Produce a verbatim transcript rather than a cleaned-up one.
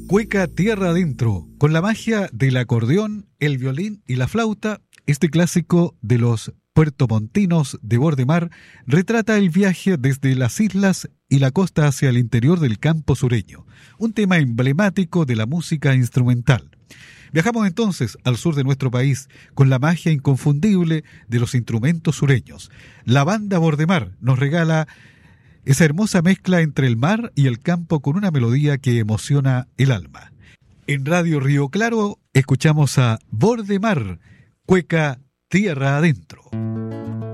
Cueca Tierra Adentro, con la magia del acordeón, el violín y la flauta. Este clásico de los puertomontinos de Bordemar retrata el viaje desde las islas y la costa hacia el interior del campo sureño, un tema emblemático de la música instrumental. Viajamos entonces al sur de nuestro país con la magia inconfundible de los instrumentos sureños. La banda Bordemar nos regala esa hermosa mezcla entre el mar y el campo con una melodía que emociona el alma. En Radio Río Claro escuchamos a Bordemar, Cueca Tierra Adentro.